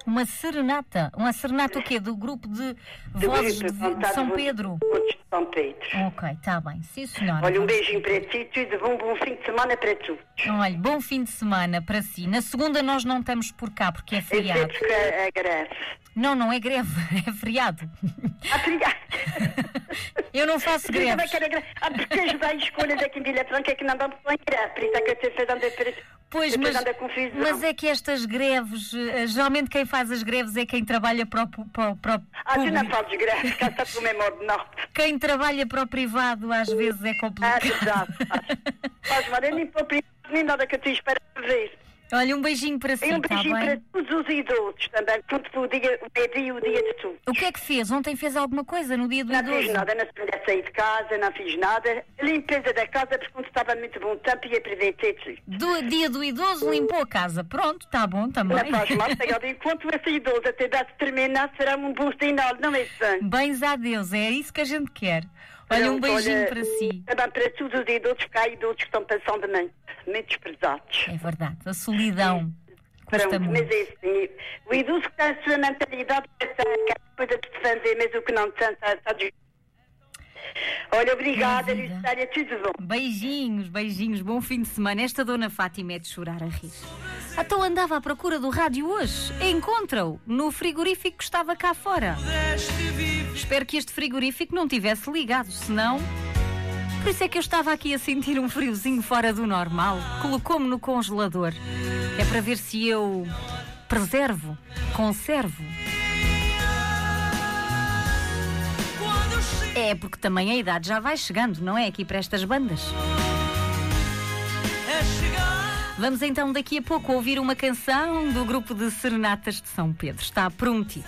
Uma serenata? Uma serenata o quê? Do grupo de vozes de São Pedro? De São Pedro. Ok, está bem. Sim, senhora. Olha, um beijinho para ti, tudo bom fim de semana para todos. Olha, bom fim de semana para si. Na segunda nós não estamos por cá, porque é feriado. É porque é greve. Não é greve, é feriado. Feriado. Eu não faço greve. Porque as várias escolhas aqui em Vila Franca é que não dão para greve, por isso é que eu estou fazendo a Pois, mas é que estas greves, geralmente quem faz as greves é quem trabalha para o tu não fazes greves, cá está o mesmo ordenado. Quem trabalha para o privado às vezes é complicado. Exato. Faz mal, nem para o privado, nem nada que eu te espero ver. Olha, um beijinho para si, um beijinho para todos os idosos também, porque o dia de tudo. O que é que fez? Ontem fez alguma coisa no dia do idoso? Não fiz nada, não se sair de casa, não fiz nada. A limpeza da casa, porque quando estava muito bom tempo e aproveitei tudo. Do dia do idoso limpou a casa. Pronto, está bom também. Não faz mal, enquanto esse idoso até dar de terminar, será um bom sinal, não é sangue? Bens a Deus, é isso que a gente quer. Olha, um beijinho para si. Também para todos os idosos, porque há idosos que estão passando muito desprezados. É verdade, a solidão custa muito. Mas é assim, o idoso que tem a sua mentalidade pensa que coisa de defender, mas o que não tem está de... Olha, obrigada, Lucélia, tudo bom. Beijinhos, bom fim de semana. Esta dona Fátima é de chorar a rir. Então andava à procura do rádio hoje. Encontra-o no frigorífico que estava cá fora. Espero que este frigorífico não tivesse ligado, senão... Por isso é que eu estava aqui a sentir um friozinho fora do normal. Colocou-me no congelador. É para ver se eu conservo. É, porque também a idade já vai chegando, não é? Aqui para estas bandas. Vamos então daqui a pouco ouvir uma canção do grupo de Serenatas de São Pedro. Está pronto.